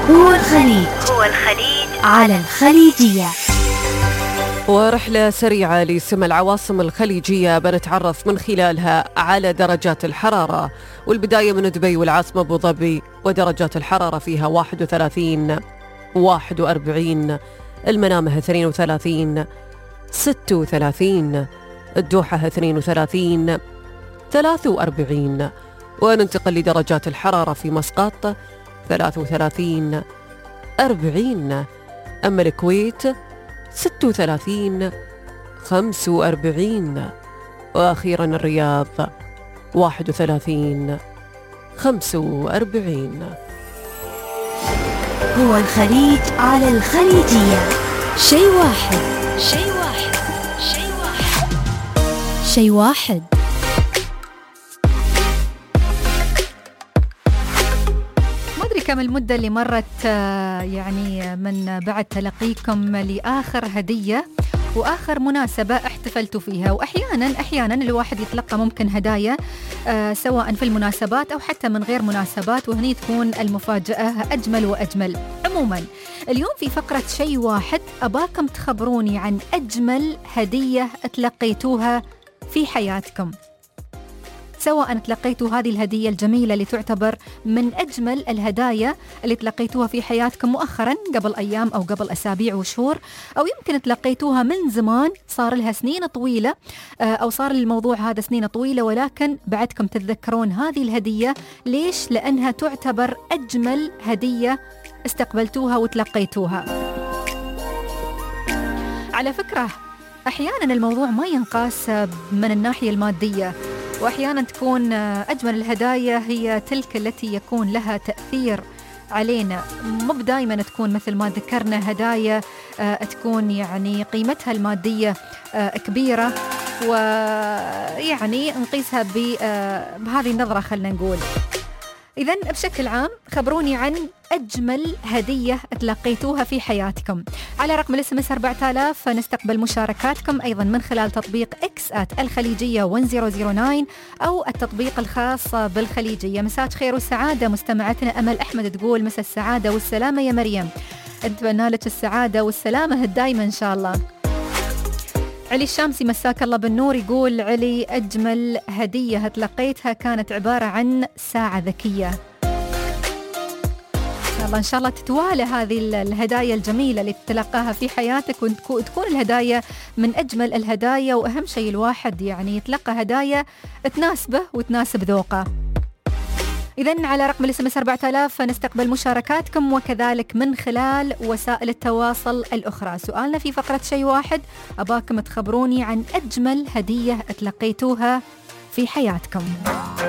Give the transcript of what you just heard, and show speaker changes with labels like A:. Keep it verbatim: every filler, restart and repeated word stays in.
A: هو الخليج هو الخليج على الخليجية.
B: ورحلة سريعة لسمى العواصم الخليجية بنتعرف من خلالها على درجات الحرارة، والبداية من دبي والعاصمة أبو ظبي، ودرجات الحرارة فيها واحد وثلاثين واحد وأربعين، المنامة اثنين وثلاثين ستة وثلاثين، الدوحة اثنين وثلاثين ثلاثة وأربعين. وننتقل لدرجات الحرارة في مسقط ثلاثة وثلاثين أربعين، أما الكويت ستة وثلاثين خمسة وأربعين، وأخيرا الرياض واحد وثلاثين خمسة وأربعين.
A: هو الخليج على الخليجية. شيء واحد شيء واحد شيء واحد شيء واحد.
C: ما أدري كم المدة اللي مرت يعني من بعد تلقيكم لآخر هدية وآخر مناسبة احتفلتوا فيها، وأحيانا أحيانا الواحد يتلقى ممكن هدايا آه سواء في المناسبات أو حتى من غير مناسبات، وهني تكون المفاجأة أجمل وأجمل. عموما اليوم في فقرة شيء واحد أباكم تخبروني عن أجمل هدية تلقيتوها في حياتكم، سواء تلقيتوا هذه الهدية الجميلة اللي تعتبر من أجمل الهدايا اللي تلقيتوها في حياتكم مؤخرا قبل أيام أو قبل أسابيع وشهور، أو يمكن تلقيتوها من زمان صار لها سنين طويلة أو صار الموضوع هذا سنين طويلة، ولكن بعدكم تتذكرون هذه الهدية. ليش؟ لأنها تعتبر أجمل هدية استقبلتوها وتلقيتوها. على فكرة أحيانا الموضوع ما ينقاس من الناحية المادية، وأحيانا تكون أجمل الهدايا هي تلك التي يكون لها تأثير علينا، مو دائما تكون مثل ما ذكرنا هدايا تكون يعني قيمتها المادية كبيرة، ويعني نقيسها بهذه النظرة. خلنا نقول إذن بشكل عام خبروني عن أجمل هدية تلقيتوها في حياتكم على رقم الاس ام اس أربعة آلاف. نستقبل مشاركاتكم أيضا من خلال تطبيق إكس آت الخليجية واحد مئة وتسعة أو التطبيق الخاص بالخليجية. مساء خير والسعادة مستمعتنا أمل أحمد، تقول مساء السعادة والسلامة يا مريم، أتمنى لك السعادة والسلامة دائما إن شاء الله. علي الشامسي مساك الله بالنور، يقول علي أجمل هدية تلقيتها كانت عبارة عن ساعة ذكية. إن شاء الله تتوالى هذه الهدايا الجميلة اللي تتلقاها في حياتك وتكون الهدايا من أجمل الهدايا، وأهم شيء الواحد يعني يتلقى هدايا تناسبه وتناسب ذوقه. إذن على رقم الاس ام اس أربعة آلاف نستقبل مشاركاتكم وكذلك من خلال وسائل التواصل الأخرى. سؤالنا في فقرة شيء واحد أباكم تخبروني عن أجمل هدية تلقيتوها في حياتكم.